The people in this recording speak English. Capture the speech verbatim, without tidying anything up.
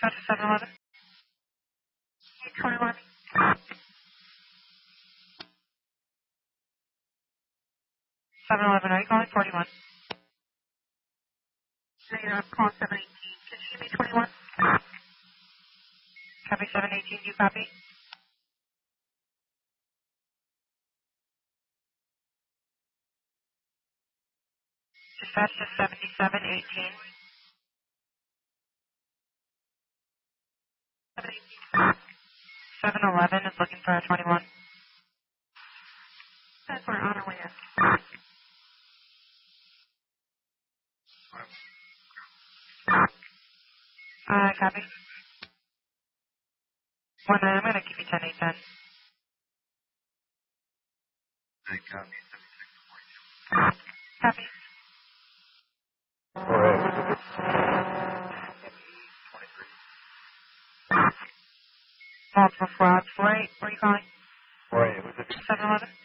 Dispatch seven eleven. eight twenty-one. seven eleven, are you calling? forty-one. Negative, call seven eighteen. Can you give me twenty-one? Copy seven eighteen, do you copy? Dispatch to seventy-seven eighteen. seven eleven is looking for a twenty-one. That's we're on our way in. Uh, copy. One minute, I'm going to give you ten eight ten. Copy. Multiple frauds. four eight, where are you calling? four eight, was it? seven eleven.